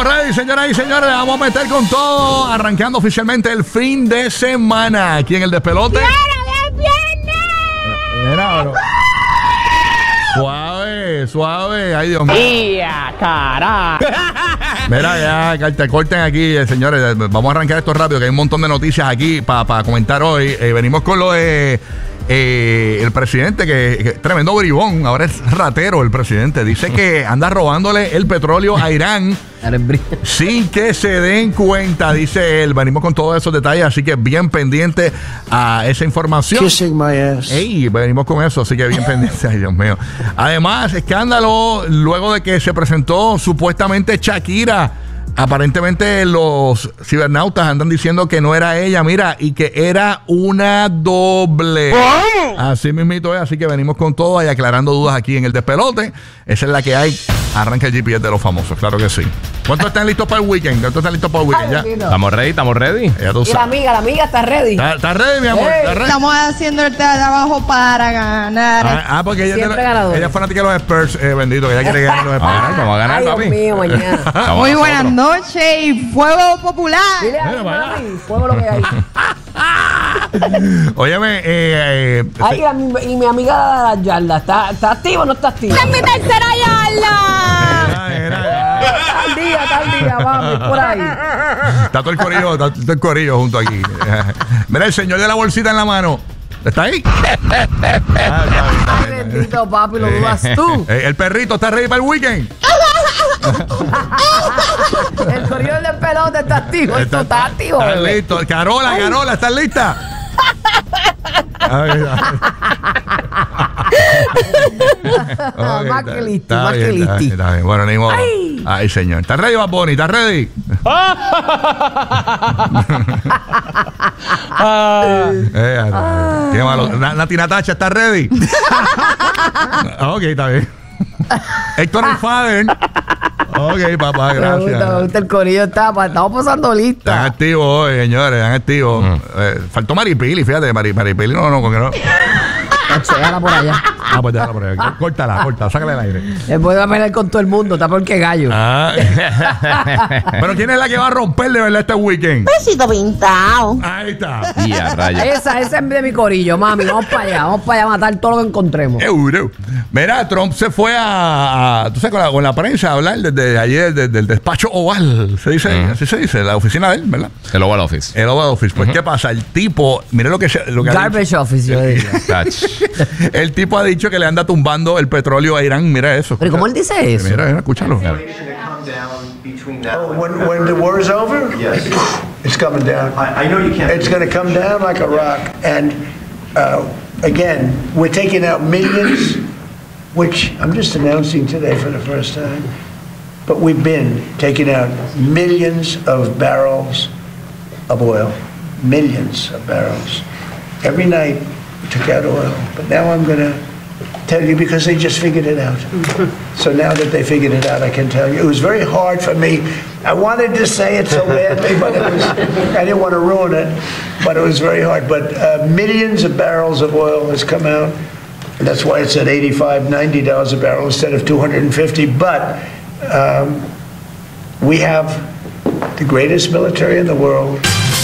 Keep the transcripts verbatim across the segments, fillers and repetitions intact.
ready, señoras y señores, vamos a meter con todo, arrancando oficialmente el fin de semana aquí en el Despelote. ¡Claro, bien viernes! Mira, bro. Suave, suave. Ay, Dios mío. ¡Ya, carajo! Mira, ya, te corten aquí, eh, señores. Vamos a arrancar esto rápido, que hay un montón de noticias aquí para pa comentar hoy. Eh, venimos con lo de eh, el presidente, que, que tremendo bribón. Ahora es ratero el presidente. Dice que anda robándole el petróleo a Irán sin que se den cuenta, dice él. Venimos con todos esos detalles, así que bien pendiente a esa información. Kissing my ass. Ey, venimos con eso, así que bien pendiente. Ay, Dios mío. Además, escándalo luego de que se presentó supuestamente Shakira. Aparentemente los cibernautas andan diciendo que no era ella, mira, y que era una doble. ¡Oh! Así mismito es, así que venimos con todo y aclarando dudas aquí en el Despelote. Esa es la que hay. Arranca el G P S de los famosos, claro que sí. ¿Cuántos están listos para el weekend? ¿Cuántos están listos para el weekend? Ya. Estamos ready, estamos ready. Ya tú Y la sabes. amiga, la amiga está ready. ¿Está, está ready, mi amor? Hey. ¿Está ready? Estamos haciendo el trabajo para ganar. Ah, ah, porque ella, Siempre tiene- ganadores. ella es fanática de los Spurs, eh, bendito, que ella quiere ganar los Spurs. Ah, vamos a ganar, Ay, Dios papi. mío, mañana. Estamos Muy buenas nosotros. noches y fuego popular. Dile a Mira, vaya. mami, fuego lo que hay. Óyeme, eh, eh, Ay, a mi- y mi amiga de la yarda, ¿está, ¿está activa o no está activa? ¡Esta es mi tercera yarda! Mira, mira, mira. Está al día, está al día, mami, por ahí. Está todo el corillo, está todo el corillo junto aquí. Mira, el señor de la bolsita en la mano. ¿Está ahí? Ah, está bien, está Ay, bien, está bien. bendito papi, lo dudas tú. Eh, el perrito está ready para el weekend. El corrido del pelote está activo. Esto está activo, Está bebé. listo. Carola, Carola, ¿estás lista? Ay, ay. Ah, Ok, más está- que listo, está más bien, que está listi. bien, está bien. Bueno, ni modo. Ay. Ay, señor. ¿Estás ready, Bad Bunny? ¿Estás ready? Eh, ay, qué malo. Na- Nati Natacha, ¿estás ready? Ah, ok, está bien. Héctor el Father. Ok, papá, Me gusta, me gracias. gusta el corillo. Está, pa- estamos pasando Están lista. activos hoy, señores, están activos. Eh, faltó Maripili, fíjate, Mari- Maripili no, no, con que no. Déjala por allá. Ah, pues déjala por ahí. Córtala, córtala, sácala del aire. Él puede pelear con todo el mundo, está porque gallo. Ah. Pero ¿quién es la que va a romper de verdad este weekend? Besito pintado. Ahí está. Y a raya. Esa, esa es de mi corillo, mami. Vamos para allá, vamos para allá a matar todo lo que encontremos. Euro. Mira, Trump se fue a, a tú sabes, con la, con la prensa a hablar desde ayer, desde el despacho Oval. Se dice, Mm. así se dice, la oficina de él, ¿verdad? El Oval Office. El Oval Office. Pues, ¿qué pasa? El tipo, mire lo que, se- lo que ha Garbage office, yo diría. Touch. dicho. El tipo ha dicho que le anda tumbando el petróleo a Irán. Mira eso. Pero ¿cómo él dice eso? Mira, mira, escúchalo. Claro. to come down between now and When, when the war is over, yes. it's coming down. I, I know you can't. It's going to come down like a rock. And uh, again, we're taking out millions, which I'm just announcing today for the first time. But we've been taking out millions of barrels of oil, millions of barrels. Every night we took out oil. But now I'm going to tell you because they just figured it out. So now that they figured it out, I can tell you. It was very hard for me. I wanted to say it so badly, but it was, I didn't want to ruin it, but it was very hard. But uh, millions of barrels of oil has come out. And that's why it's at eighty-five, ninety dollars a barrel instead of two hundred fifty. But um, we have the greatest military in the world.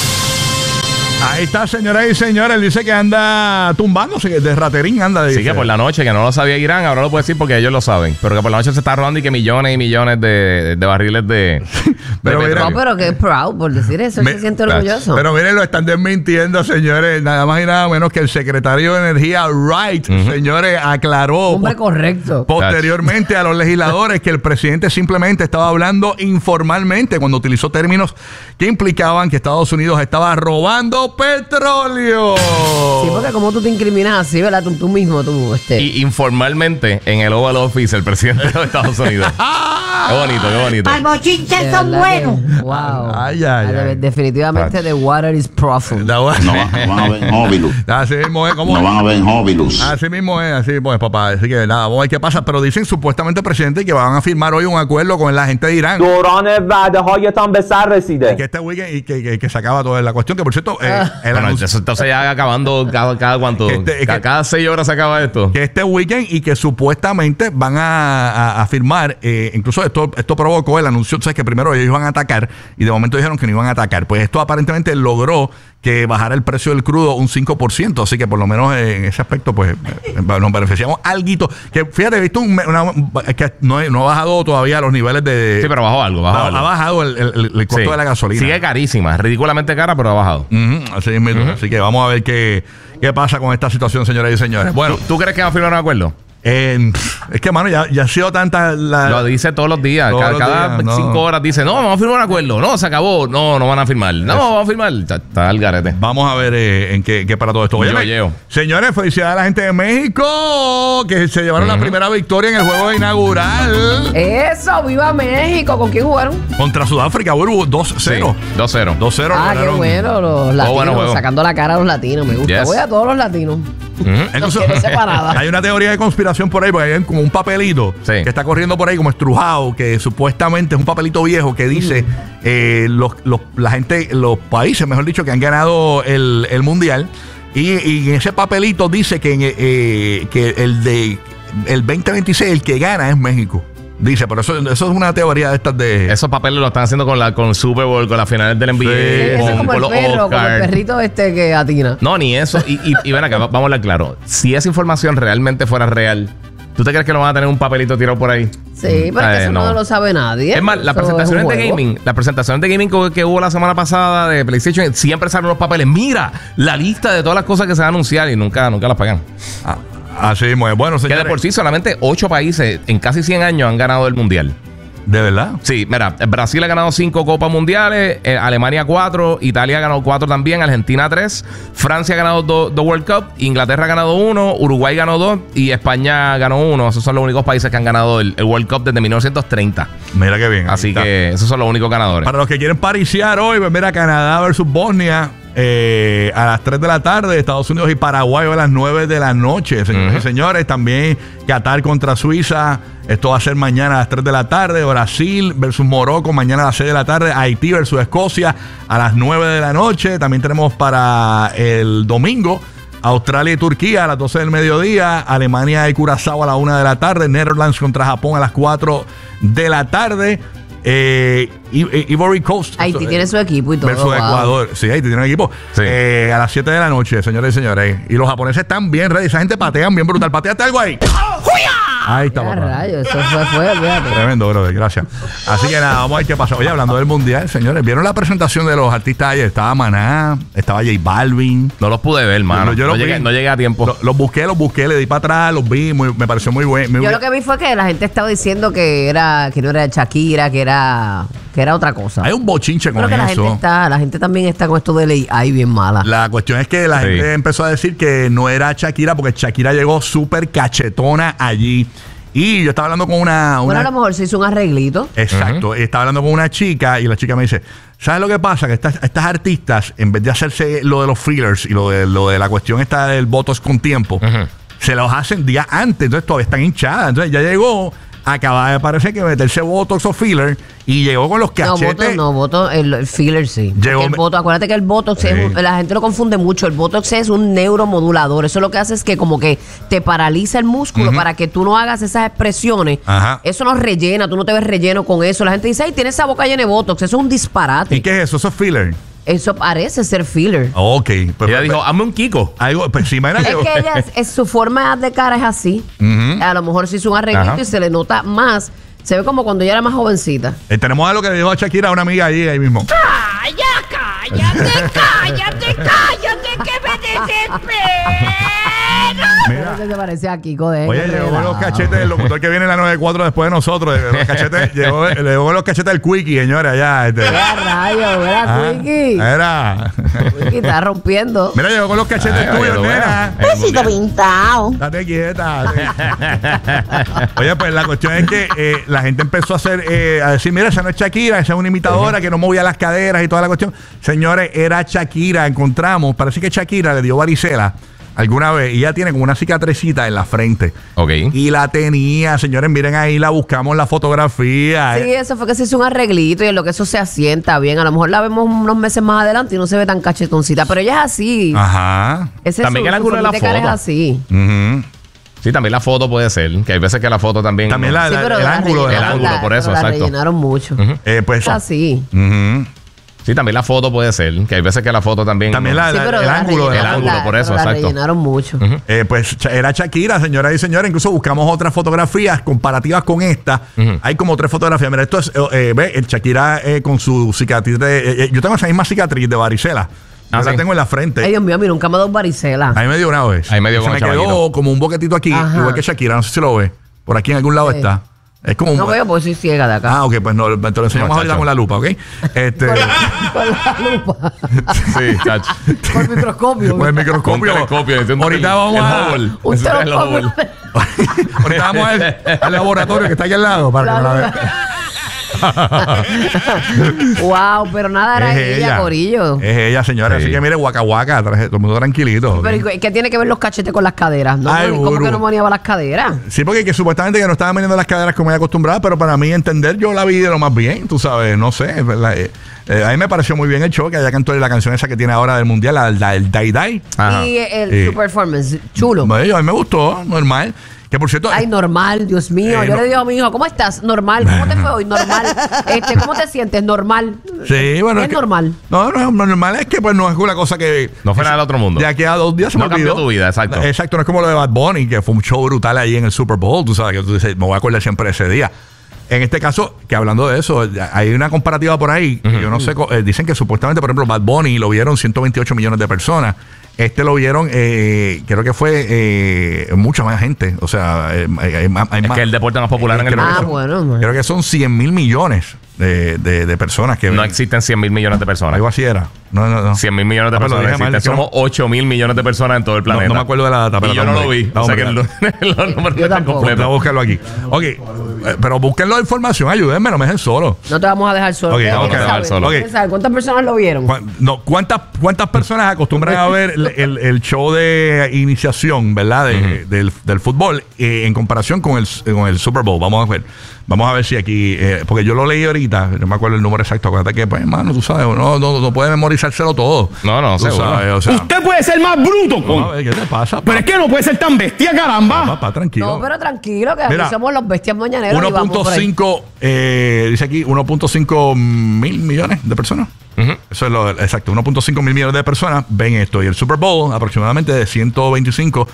Ahí está, señoras y señores. Él dice que anda tumbándose, que de raterín anda. Sí, dice. que por la noche, que no lo sabía Irán, ahora lo puede decir porque ellos lo saben. Pero que por la noche se está robando y que millones y millones de, de barriles de, de Pero mira, petróleo. No, pero que es proud por decir eso. Él Me- se siente orgulloso. Pero miren, lo están desmintiendo, señores. Nada más y nada menos que el secretario de Energía, Wright, señores, aclaró Hombre po- correcto. posteriormente a los legisladores que el presidente simplemente estaba hablando informalmente cuando utilizó términos que implicaban que Estados Unidos estaba robando petróleo. Sí, porque como tú te incriminas así, ¿verdad? Tú, tú mismo, tú, este. Y informalmente en el Oval Office, el presidente de los Estados Unidos. Qué bonito, qué bonito. Al bochinche de son verdad buenos. que- Wow. Ay, ay, Ah, ay. de- Definitivamente, the water is profound. La- No, va- no van a ver Hobilus. Así mismo es, ¿cómo No van a ver Hobilus. Así mismo es, así pues, papá. Así que nada, vamos a ver qué pasa. Pero dicen supuestamente, presidente, que van a firmar hoy un acuerdo con la gente de Irán. دوران وعده هایتان به سر Y رسیده. que este weekend y que, que, que se acaba toda la cuestión. Que por cierto, eh, el Bueno, anuncio- eso entonces ya acabando cada, cada cuánto. Este, Ca- que- cada seis horas se acaba esto. que este weekend y que supuestamente van a, a, a firmar, eh, incluso esto, esto, esto provocó el anuncio, sabes que primero ellos iban a atacar y de momento dijeron que no iban a atacar. Pues esto aparentemente logró que bajara el precio del crudo un cinco por ciento, así que por lo menos en ese aspecto pues nos beneficiamos alguito. Que fíjate, he visto un, una, que no, no ha bajado todavía los niveles de... Sí, pero bajó algo, bajó ha, algo. ha bajado el, el, el costo Sí. de la gasolina. Sigue carísima, ridículamente cara, pero ha bajado. Uh-huh, así es, uh-huh. Así que vamos a ver qué, qué pasa con esta situación, señoras y señores. Bueno, ¿Tú, ¿Tú crees que van a firmar un acuerdo? Eh, es que, mano, ya, ya ha sido tanta la... Lo dice todos los días. Todos cada los cada días, no. cinco horas dice, no, vamos a firmar un acuerdo. No, se acabó. No, no van a firmar. No, vamos a firmar. Está, está al garete. Vamos a ver eh, en qué, qué para todo esto. Yo llevo. Señores, felicidades a la gente de México que se llevaron uh-huh. la primera victoria en el juego inaugural. Eso, viva México. ¿Con quién jugaron? Contra Sudáfrica, Burbu, dos cero. Sí, dos cero. dos cero. Ah, qué bueno, los latinos, bueno juego. sacando la cara a los latinos. Me gusta. Yes. Voy a todos los latinos. Uh-huh. Los quiero separadas. Hay una teoría de conspiración por ahí, porque hay como un papelito sí. que está corriendo por ahí como estrujado, que supuestamente es un papelito viejo que dice uh-huh. eh, los, los, la gente, los países, mejor dicho, que han ganado el, el mundial. Y, y en ese papelito dice que, eh, que el de el veinte veintiséis, el que gana es México. Dice, pero eso, eso es una teoría de estas de... Esos papeles lo están haciendo con la con Super Bowl, con las finales del N B A, Sí. Eso con, es como con el los perro, como el Oscars. perrito este que atina. No, ni eso. Y, y, y ven acá, vamos a hablar claro. Si esa información realmente fuera real, ¿tú te crees que lo van a tener un papelito tirado por ahí? Sí, pero Eh, eso no. no lo sabe nadie. Es más, las Eso presentaciones es un de juego. gaming, las presentaciones de gaming que, que hubo la semana pasada de PlayStation, siempre salen los papeles. Mira, la lista de todas las cosas que se van a anunciar y nunca, nunca las pagan. Ah, así mismo es. Bueno, Que señores, de por sí solamente ocho países en casi cien años han ganado el mundial. ¿de verdad? Sí, mira, Brasil ha ganado cinco Copas Mundiales, eh, Alemania cuatro, Italia ha ganado cuatro también, Argentina tres, Francia ha ganado dos do World Cup, Inglaterra ha ganado uno, Uruguay ganó dos y España ganó uno. Esos son los únicos países que han ganado el, el World Cup desde mil novecientos treinta. Mira qué bien. Así Ahí está. que esos son los únicos ganadores. Para los que quieren pariciar hoy, pues mira, Canadá versus Bosnia eh, a las tres de la tarde, Estados Unidos y Paraguay a las nueve de la noche, señores Uh-huh. y señores. También Qatar contra Suiza, esto va a ser mañana a las tres de la tarde. Brasil versus Morocco mañana a las seis de la tarde. Haití versus Escocia a las nueve de la noche. También tenemos para el domingo Australia y Turquía a las doce del mediodía, Alemania y Curazao a la una de la tarde, Netherlands contra Japón a las cuatro de la tarde. Eh, I- Ivory Coast Haití tiene su equipo y todo. versus wow. Ecuador. Sí, Haití tiene un equipo. Sí. Eh, a las siete de la noche, señores y señores. Y los japoneses están bien ready. Esa gente patean bien brutal. Pateaste algo ahí. Ahí está, Ya, papá. rayos, eso fue, fue, fíjate. Tremendo, brother, gracias. Así que nada, vamos a ver qué pasa. Oye, hablando del mundial, señores, ¿vieron la presentación de los artistas ayer? Estaba Maná, estaba J Balvin. No los pude ver, mano. Yo- yo no, los llegué, vi. no llegué a tiempo. Lo- Los busqué, los busqué, le di para atrás, los vi, muy- me pareció muy bueno. Yo lo que vi fue que la gente estaba diciendo que era que no era Shakira, que era que era otra cosa. Hay un bochinche Creo con que la gente eso. está, la gente también está con esto de A I bien mala. La cuestión es que la Sí. gente empezó a decir que no era Shakira porque Shakira llegó súper cachetona allí. Y yo estaba hablando con una... Bueno, una a lo mejor se hizo un arreglito. Exacto. Estaba hablando con una chica y la chica me dice, ¿sabes lo que pasa? Que estas, estas artistas, en vez de hacerse lo de los fillers y lo de, lo de la cuestión esta del Botox con tiempo, Ujú. se los hacen días antes. Entonces todavía están hinchadas. Entonces ya llegó, acaba de parecer que meterse Botox o filler y llegó con los No, cachetes. Botox no, Botox, el, el filler sí. Llegó- Porque el Botox, acuérdate que el Botox, Sí. es un- la gente lo confunde mucho. El Botox es un neuromodulador. Eso lo que hace es que como que te paraliza el músculo Ujú. para que tú no hagas esas expresiones. Ajá. Eso no rellena, tú no te ves relleno con eso. La gente dice, ay, tiene esa boca llena de Botox. Eso es un disparate. ¿Y qué es eso? Eso es filler. Eso parece ser filler. Ok. Pues, Ella pues, dijo, hazme un Kiko. algo, pues sí, imagínate. Es que ella, es, es- su forma de cara es así. Ujú. A lo mejor se hizo un arreglito Ajá. y se le nota más. Se ve como cuando ella era más jovencita. Eh, tenemos algo que le dijo a Shakira a una amiga ahí, ahí mismo. ¡Calla, cállate, cállate, cállate, que me desespero! Mira. Creo que se parece a Kiko de Oye, llegó con los cachetes del locutor que viene en la noventa y cuatro después de nosotros. de los cachetes, llegó, le llegó con los cachetes del Quickie, señores, allá. Este. ¡Qué rayo! Mira, Ah, Quickie. Era. Quickie está rompiendo. Mira, llegó con los cachetes Ay, tuyos, oye, lo nena. veo. El Besito mundial. pintado. Date quieta. sí. Oye, pues la cuestión es que eh, la gente empezó a hacer, eh, a decir, mira, esa no es Shakira, esa es una imitadora que no movía las caderas y toda la cuestión. Señores, era Shakira, encontramos, parece que Shakira le dio varicela alguna vez y ella tiene como una cicatrecita en la frente. Ok. Y la tenía, señores, miren ahí, la buscamos la fotografía. Sí, eso fue que se hizo un arreglito y en lo que eso se asienta bien. A lo mejor la vemos unos meses más adelante y no se ve tan cachetoncita. Pero ella es así. Ajá. Ese También su, el su ángulo de la formita cara foto. es así. Ujú. Sí, también la foto puede ser. Que hay veces que la foto también. También la, Sí, la- pero el la ángulo. el de la- ángulo, la- por eso, la exacto. rellenaron mucho. Eh, pues Es así. Ujú. Sí, también la foto puede ser. Que hay veces que la foto también. También la- Sí, pero el la ángulo de la rellenaron, ángulo, la- por eso, pero la exacto. rellenaron mucho. Eh, pues Cha- era Shakira, señoras y señores. Incluso buscamos otras fotografías comparativas con esta. Ujú. Hay como tres fotografías. Mira, esto es, eh, eh, ve, el Shakira eh, con su cicatriz de. eh, eh, yo tengo esa misma cicatriz de varicela. Ah, Yo la sí. tengo en la frente. Ay, Dios mío, a mí nunca me ha dado varicela. Ahí me dio una vez. Ahí me dio Se con me el quedó chamaquito. como un boquetito aquí, Ajá. igual que Shakira. No sé si lo ve. Por aquí en algún lado Sí. está. Es como un. No veo porque soy ciega de acá. Ah, ok, pues no, te lo enseñamos No, ahorita chacho. con la lupa, ¿ok? Este. Con la lupa. Sí, chacho. Con el microscopio. Con el microscopio. Un telescopio, un- Ahorita el- vamos el a. Hubble. Un Ese es el telescopio. Hubble. Ahorita vamos al, al laboratorio que está aquí al lado para que me la vea. Wow, pero nada era ella, Corillo. Es ella, señora. Sí. Así que mire, guaca guaca, traje- todo el mundo tranquilito. Pero ¿y ¿qué tiene que ver los cachetes con las caderas? ¿No? Ay, ¿Cómo Guru. que no moneaba las caderas? Sí, porque que supuestamente que no estaban vendiendo las caderas como ella acostumbrada, pero para mí entender, yo la vi de lo más bien, tú sabes, no sé. ¿Verdad? Eh, eh, a mí me pareció muy bien el show, que ella cantó la canción esa que tiene ahora del mundial, la, la- el Dai Dai. Ajá. Y el Sí. su performance, chulo. Bueno, a mí me gustó, normal. Que por cierto, Ay, normal, Dios mío. Eh, Yo no- le digo a mi hijo, ¿cómo estás? Normal. ¿Cómo te fue hoy? Normal. Este, ¿cómo te sientes? Normal. sí, bueno. Es que- normal. No, no, no, normal es que pues no es una cosa que. No fue nada del otro mundo. De aquí a dos días se No me cambió olvidó. tu vida, exacto. Exacto, no es como lo de Bad Bunny, que fue un show brutal ahí en el Super Bowl, tú sabes, que tú dices, me voy a acordar siempre de ese día. En este caso, que hablando de eso, hay una comparativa por ahí, que yo no sé, co- eh, dicen que supuestamente, por ejemplo, Bad Bunny lo vieron ciento veintiocho millones de personas. Este lo vieron, eh, creo que fue eh, mucha más gente. O sea, eh, hay, hay más- hay Es más- que es el deporte más popular en el creo que Ah, mundo. son- bueno. Creo que son cien mil millones de, de- de personas que No ven. existen cien mil millones de personas. Algo así era. No, no, no. cien mil millones de Ah, pero lo personas dije mal, existen. es que no- Somos ocho mil millones de personas en todo el No, planeta. no me acuerdo de la data, pero Y yo no, no lo hombre. vi. No, O sea que hombre. los, los números Yo no están tampoco. Voy a completos. buscarlo aquí. Ok, eh, pero búsquenlo de información, ayúdenme, no me dejen solo. No te vamos a dejar solo. Ok, ¿Qué vamos a quieres dejar saber? solo. ¿Qué quieres saber? ¿Cuántas personas lo vieron? Cuán- No, ¿cuántas, ¿Cuántas personas acostumbran a ver el, el- el show de iniciación, ¿verdad? De- del, del fútbol eh, en comparación con el, con el Super Bowl? Vamos a ver. Vamos a ver si aquí, eh, porque yo lo leí ahorita, no me acuerdo el número exacto. Acuérdate que, pues, hermano, tú sabes, no, no, no puede memorizárselo todo. No, no, Tú seguro. sabes, o sea, Usted puede ser más bruto, vamos a con. ver, ¿qué te pasa? Pero es que no puede ser tan bestia, caramba. Papá, tranquilo. No, pero tranquilo, que Mira, aquí somos los bestias mañaneros. y vamos por ahí. uno punto cinco, eh, dice aquí, uno punto cinco mil millones de personas. Ujú. Eso es lo exacto, uno punto cinco mil millones de personas ven esto. Y el Super Bowl, aproximadamente de ciento veinticinco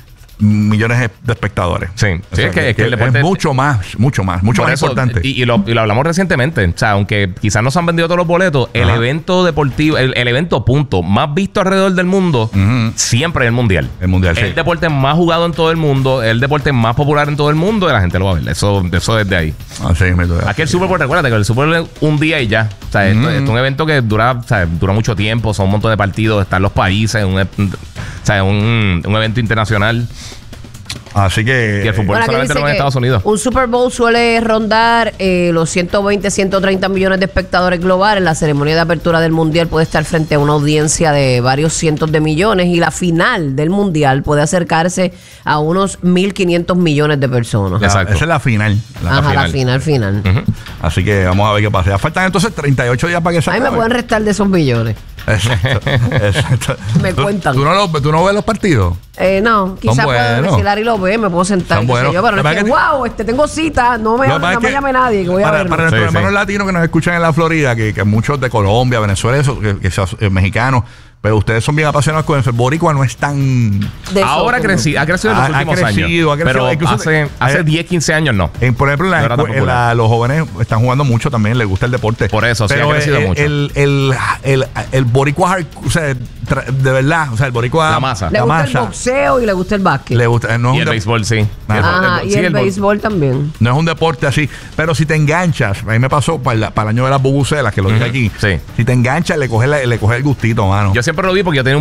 millones de espectadores. Sí, O sí, sea, es que- es que el deporte- mucho más, mucho más, mucho Por más eso, importante. Y, y lo, y lo hablamos recientemente. O sea, aunque quizás no se han vendido todos los boletos, el Ajá. evento deportivo, el, el evento punto más visto alrededor del mundo, Ujú. siempre es el mundial. El mundial, Es sí. el deporte más jugado en todo el mundo, es el deporte más popular en todo el mundo y la gente lo va a ver. Eso, eso desde ahí. Así me duele. Aquí el Super Bowl, recuérdate que el Super Bowl es un día y ya. O sea, esto, Mm. esto es un evento que dura, o sea, dura mucho tiempo, son un montón de partidos, están los países, un, o sea, un, un evento internacional. Así que Y el fútbol Bueno, aquí solamente dice lo ven en que Estados Unidos. un Super Bowl suele rondar eh, los ciento veinte, ciento treinta millones de espectadores globales. La ceremonia de apertura del Mundial puede estar frente a una audiencia de varios cientos de millones y la final del Mundial puede acercarse a unos mil quinientos millones de personas. la- Exacto. esa es la final. La- Ajá, la final. final, final. Así que vamos a ver qué pasa. Ya faltan entonces treinta y ocho días para que se A mí me acabe. pueden restar de esos millones. Exacto, exacto. Me ¿Tú- cuentan. ¿Tú no, lo- tú no ves los partidos? Eh, no, quizás puedo buenos. decir Larry lo ve, me puedo sentar, Son qué sé buenos. yo, pero La no es verdad que, que- wow, este, tengo cita, no me, Lo que hable, pasa no es me que llame nadie, que voy a para, verlo. para nuestros Sí, hermanos sí. latinos que nos escuchan en la Florida, que, que muchos de Colombia, Venezuela, eso, que, que sean, eh, mexicanos, pero ustedes son bien apasionados con eso. El boricua no es tan... De Ahora eso, creci- ha crecido en los Ha- ha últimos crecido, años. ha crecido. Pero Incluso- hace, hace eh, diez, quince años no. En, por ejemplo, en la No era tan escu- en popular. la- los jóvenes están jugando mucho también, les gusta el deporte. Por eso, sí, Pero ha crecido el, mucho. El, el, el, el boricua, hard- o sea, tra- de verdad, o sea, el boricua... La masa. Le La gusta masa. el boxeo y le gusta el básquet. Le gusta, no es Y un el de- béisbol, sí. Ajá, y Sí, el bo- béisbol también. No es un deporte así, pero si te enganchas, a mí me pasó para el, para el año de las bubucelas, que lo dije Ujú, aquí. sí. Si te enganchas, le coges, la- le coges el gustito, mano. Yo siempre lo vi porque yo tenía